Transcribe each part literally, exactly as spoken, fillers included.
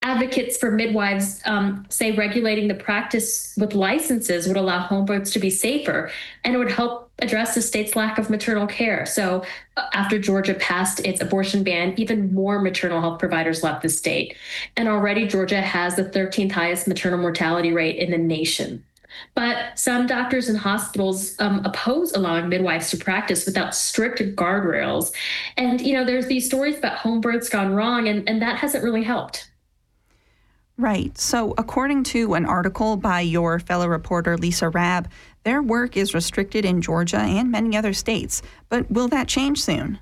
Advocates for midwives um, say regulating the practice with licenses would allow home births to be safer, and it would help address the state's lack of maternal care. So uh, after Georgia passed its abortion ban, even more maternal health providers left the state. And already Georgia has the thirteenth highest maternal mortality rate in the nation. But some doctors and hospitals um, oppose allowing midwives to practice without strict guardrails. And, you know, there's these stories about home births gone wrong, and, and that hasn't really helped. Right. So according to an article by your fellow reporter, Lisa Rabb, their work is restricted in Georgia and many other states. But will that change soon?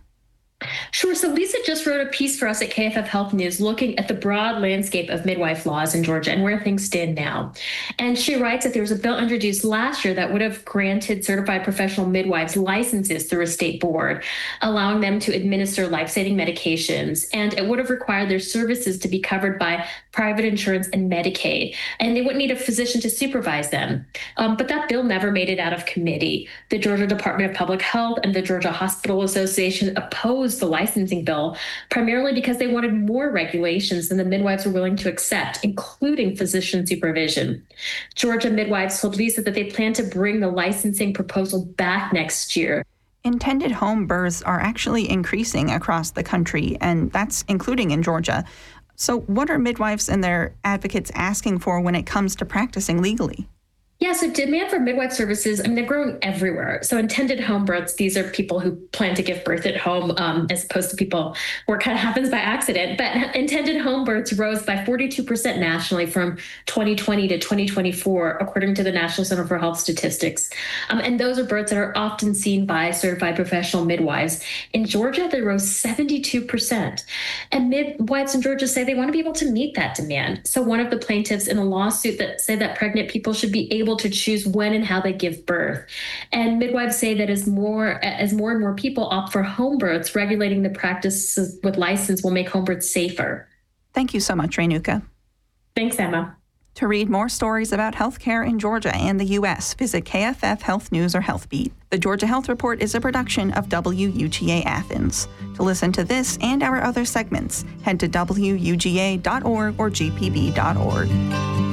Sure. So Lisa just wrote a piece for us at K F F Health News looking at the broad landscape of midwife laws in Georgia and where things stand now. And she writes that there was a bill introduced last year that would have granted certified professional midwives licenses through a state board, allowing them to administer life-saving medications. And it would have required their services to be covered by private insurance and Medicaid. And they wouldn't need a physician to supervise them. Um, but that bill never made it out of committee. The Georgia Department of Public Health and the Georgia Hospital Association opposed the licensing bill, primarily because they wanted more regulations than the midwives were willing to accept, including physician supervision. Georgia midwives told Lisa that they plan to bring the licensing proposal back next year. Intended home births are actually increasing across the country, and that's including in Georgia. So what are midwives and their advocates asking for when it comes to practicing legally? Yeah, so demand for midwife services, I mean, they're growing everywhere. So intended home births, these are people who plan to give birth at home, um, as opposed to people where it kind of happens by accident. But intended home births rose by forty-two percent nationally from twenty twenty to twenty twenty-four, according to the National Center for Health Statistics. Um, and those are births that are often seen by certified professional midwives. In Georgia, they rose seventy-two percent. And midwives in Georgia say they want to be able to meet that demand. So one of the plaintiffs in a lawsuit that said that pregnant people should be able to choose when and how they give birth. And midwives say that as more as more and more people opt for home births, regulating the practice with license will make home births safer. Thank you so much, Renuka. Thanks, Emma. To read more stories about healthcare in Georgia and the U S, visit K F F Health News or HealthBeat. The Georgia Health Report is a production of W U G A Athens. To listen to this and our other segments, head to W U G A dot org or G P B dot org.